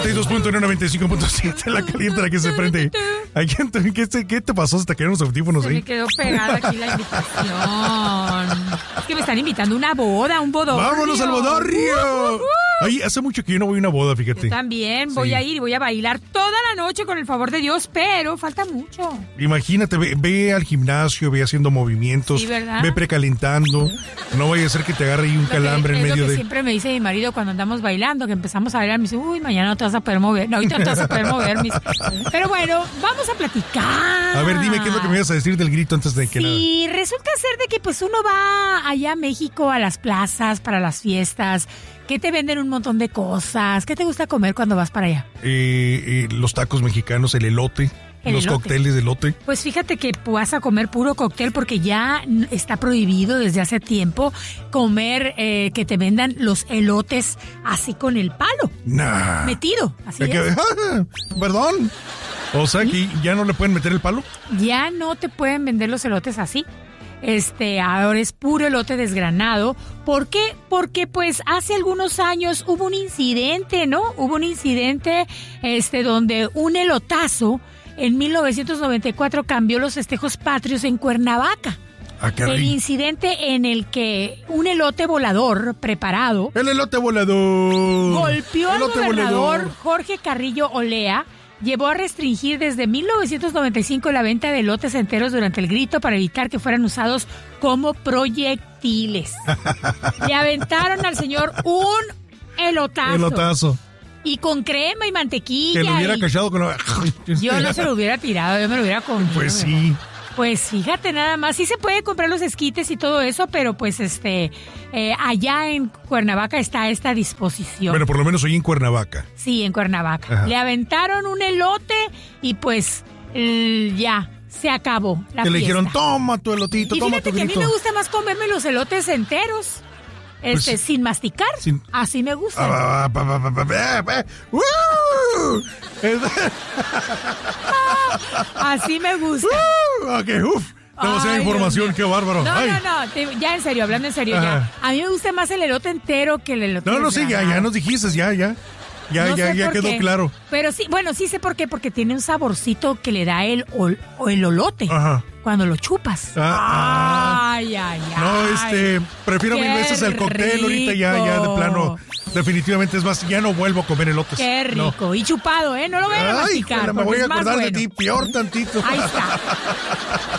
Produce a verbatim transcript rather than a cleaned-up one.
noventa y dos punto uno, noventa y cinco punto siete, la caliente la que se prende. ¿A quién te, qué, te, ¿Qué te pasó hasta que eran los audífonos se ahí? Me quedó pegada aquí la invitación. Es que me están invitando a una boda, un bodorrio. ¡Vámonos al bodorrio! Uh, uh, uh. Ay, hace mucho que yo no voy a una boda, fíjate. Yo también voy sí. a ir y voy a bailar toda la noche con el favor de Dios, pero falta mucho. Imagínate, ve, ve al gimnasio, ve haciendo movimientos, sí, ¿verdad? Ve precalentando. No vaya a ser que te agarre ahí un lo calambre que, en medio lo que de... siempre me dice mi marido cuando andamos bailando, que empezamos a bailar, me dice, uy, mañana no te vas a poder mover. No, ahorita no te vas a poder mover. Mis... Pero bueno, vamos a platicar. A ver, dime qué es lo que me ibas a decir del grito antes de que sí, nada. Sí, resulta ser de que pues uno va allá a México a las plazas para las fiestas, que te venden un montón de cosas. ¿Qué te gusta comer cuando vas para allá? Eh, eh, los tacos mexicanos, el elote. El los elote. Cócteles de elote. Pues fíjate que vas a comer puro cóctel porque ya está prohibido desde hace tiempo comer que, eh, que te vendan los elotes así con el palo. Nah. Metido, así es. Que, ah, perdón. O sea, ¿sí? Que ya no le pueden meter el palo. Ya no te pueden vender los elotes así. Este, ahora es puro elote desgranado. ¿Por qué? Porque pues hace algunos años hubo un incidente, ¿no? Hubo un incidente este, donde un elotazo en mil novecientos noventa y cuatro cambió los festejos patrios en Cuernavaca. Ah, el incidente en el que un elote volador preparado... El elote volador. Golpeó al elote gobernador volador. Jorge Carrillo Olea. Llevó a restringir desde mil novecientos noventa y cinco la venta de elotes enteros durante el grito para evitar que fueran usados como proyectiles. Le aventaron al señor un elotazo. Elotazo. Y con crema y mantequilla. Que lo hubiera y... cachado con... Yo no se lo hubiera tirado, yo me lo hubiera comido. Pues sí. Pues fíjate nada más, sí se puede comprar los esquites y todo eso, pero pues este, eh, allá en Cuernavaca está esta disposición. Bueno, por lo menos hoy en Cuernavaca. Sí, en Cuernavaca. Ajá. Le aventaron un elote y pues eh, ya, se acabó la Te fiesta. le dijeron, toma tu elotito, y toma tu grito. Y fíjate que a mí me gusta más comerme los elotes enteros. Este, pues, sin masticar, sin... así me gusta. Ah, pa, pa, pa, pa, pa, pa. Uh, ah, así me gusta. Uh, ok, uff. Demasiada información, qué bárbaro. No, Ay. no, no, te, ya en serio, hablando en serio, Ajá. ya. A mí me gusta más el elote entero que el elote No, no, sí, ya, ya nos dijiste, ya, ya. Ya, no ya, ya quedó qué. claro. Pero sí, bueno, sí sé por qué, porque tiene un saborcito que le da el, ol, o el olote. Ajá. Cuando lo chupas. Ah, ay, ay, ay. No, este, prefiero mil veces el cóctel rico. Ahorita ya, ya de plano. Definitivamente es más, ya no vuelvo a comer elotes. Qué rico. No. Y chupado, ¿eh? No lo voy a masticar. Me voy a acordar bueno. de ti, peor tantito. Ahí está.